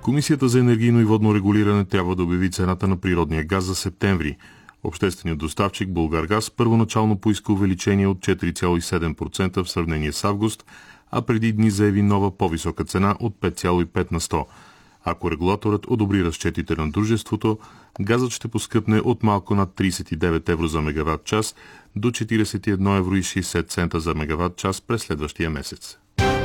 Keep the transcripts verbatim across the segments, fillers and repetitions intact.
Комисията за енергийно и водно регулиране трябва да обяви цената на природния газ за септември. Общественият доставчик Булгаргаз първоначално поиска увеличение от четири цяло и седем процента в сравнение с август, а преди дни заяви нова по-висока цена от пет цяло и пет на сто. Ако регулаторът одобри разчетите на дружеството, газът ще поскъпне от малко над тридесет и девет евро за мегаватт час до четиридесет и едно евро и шейсет цента за мегаватт час през следващия месец.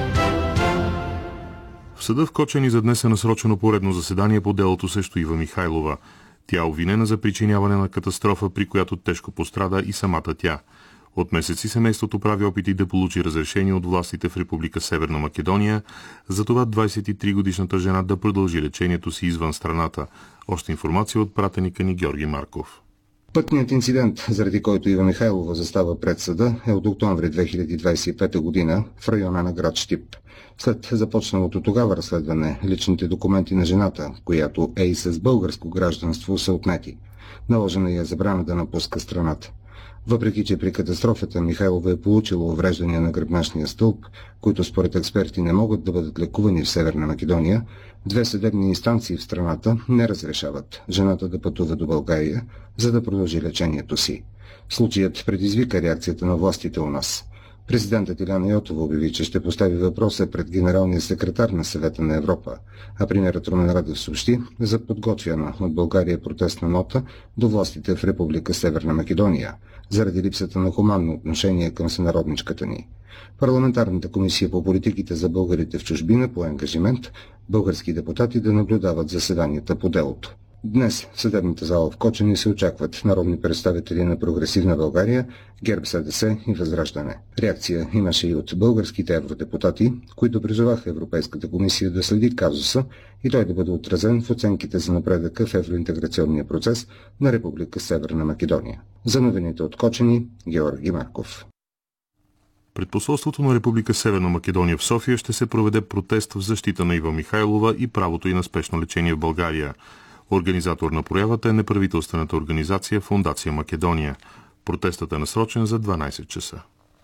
В съда в Кочани за днес е насрочено поредно заседание по делото срещу Ива Михайлова. Тя е обвинена за причиняване на катастрофа, при която тежко пострада и самата тя. От месеци семейството прави опити да получи разрешение от властите в Република Северна Македония, затова двадесет и три годишната жена да продължи лечението си извън страната. Още информация от пратеника ни Георги Марков. Пътният инцидент, заради който Ива Михайлова застава пред съда, е от октомври две хиляди двадесет и пета година в района на град Щип. След започналото тогава разследване, личните документи на жената, която е и с българско гражданство, са отнети. Наложена е забрана да напуска страната. Въпреки че при катастрофата Михайлова е получила увреждания на гръбначния стълб, които според експерти не могат да бъдат лекувани в Северна Македония, две съдебни инстанции в страната не разрешават жената да пътува до България, за да продължи лечението си. Случаят предизвика реакцията на властите у нас. Президентът Иляна Йотова обяви, че ще постави въпроса пред генералния секретар на Съвета на Европа, а премиерът Румен Радев съобщи за подготвяна от България протестна нота до властите в Република Северна Македония, заради липсата на хуманно отношение към сънародничката ни. Парламентарната комисия по политиките за българите в чужбина по ангажимент български депутати да наблюдават заседанията по делото. Днес в съдебната зала в Кочани се очакват народни представители на Прогресивна България, ГЕРБ, СДС и Възраждане. Реакция имаше и от българските евродепутати, които призоваха Европейската комисия да следи казуса и той да бъде отразен в оценките за напредъка в евроинтеграционния процес на Република Северна Македония. За новините от Кочани, Георги Марков. Пред посолството на Република Северна Македония в София ще се проведе протест в защита на Ива Михайлова и правото й на спешно лечение в България. Организатор на проявата е неправителствената организация Фондация Македония. Протестът е насрочен за дванадесет часа.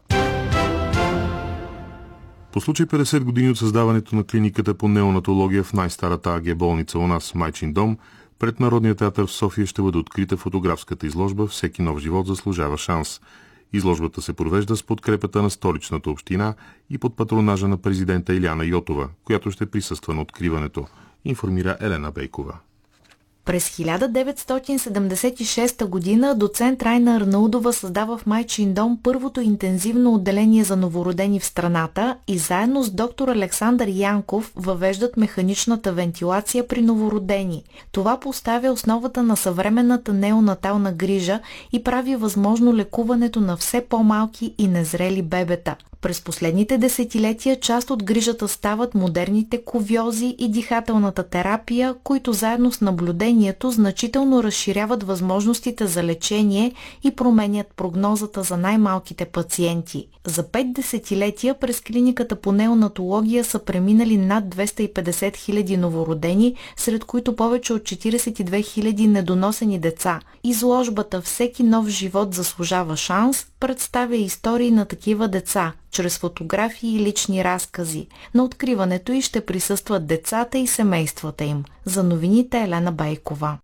По случай петдесет години от създаването на клиниката по неонатология в най-старата АГ болница у нас, Майчин дом, пред Народния театър в София ще бъде открита фотографската изложба "Всеки нов живот заслужава шанс". Изложбата се провежда с подкрепата на Столичната община и под патронажа на президента Иляна Йотова, която ще присъства на откриването, информира Елена Бейкова. През хиляда деветстотин седемдесет и шеста година доцент Райна Арнаудова създава в Майчин дом първото интензивно отделение за новородени в страната и заедно с доктор Александър Янков въвеждат механичната вентилация при новородени. Това поставя основата на съвременната неонатална грижа и прави възможно лекуването на все по-малки и незрели бебета. През последните десетилетия част от грижата стават модерните кувьози и дихателната терапия, които заедно с наблюдението значително разширяват възможностите за лечение и променят прогнозата за най-малките пациенти. За пет десетилетия през клиниката по неонатология са преминали над двеста и петдесет хиляди новородени, сред които повече от четиридесет и две хиляди недоносени деца. Изложбата "Всеки нов живот заслужава шанс" представя истории на такива деца, чрез фотографии и лични разкази. На откриването й ще присъстват децата и семействата им. За новините Елена Байкова.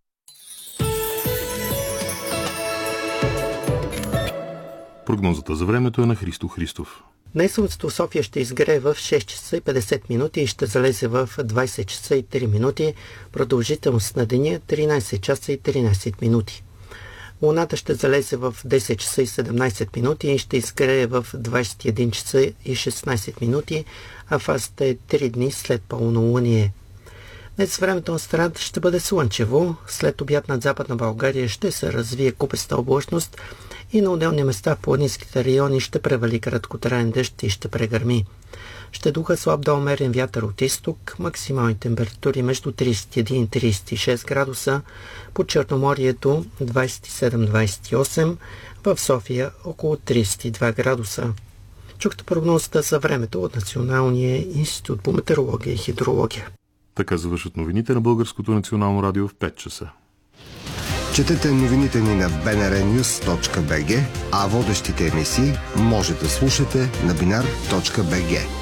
Прогнозата за времето е на Христо Христов. Днес слънцето в София ще изгрее в шест часа и петдесет минути и ще залезе в двадесет часа и три минути. Продължителност на деня тринадесет часа и тринадесет минути. Луната ще залезе в десет часа и седемнадесет минути и ще изгрее в двадесет и един часа и шестнадесет минути, а фазата е три дни след пълнолуние. Днес времето на страната ще бъде слънчево, след обяд над Западна България ще се развие купеста облачност и на отделни места в планинските райони ще превали краткотраен дъжд и ще прегърми. Ще духа слаб до умерен вятър от изток, максимални температури между тридесет и един и тридесет и шест градуса, по Черноморието двадесет и седем до двадесет и осем, в София около тридесет и два градуса. Чухте прогнозата за времето от Националния институт по метеорология и хидрология. Така завършват новините на Българското национално радио в пет часа. Четете новините ни на би ен ар нюз точка би джи, а водещите емисии може да слушате на бинар точка би джи.